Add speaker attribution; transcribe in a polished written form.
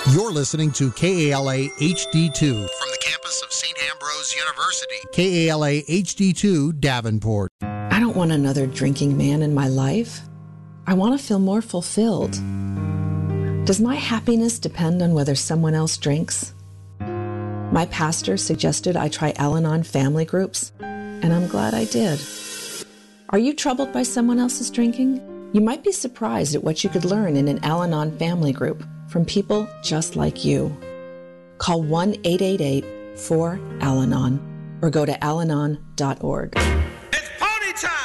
Speaker 1: You're listening to KALA HD2 from the campus of St. Ambrose University. KALA HD2 Davenport.
Speaker 2: I don't want another drinking man in my life. I want to feel more fulfilled. Does my happiness depend on whether someone else drinks? My pastor suggested I try Al-Anon family groups, and I'm glad I did. Are you troubled by someone else's drinking? You might be surprised at what you could learn in an Al-Anon family group from people just like you. Call 1-888-4-AL-ANON or go to alanon.org.
Speaker 3: It's party time!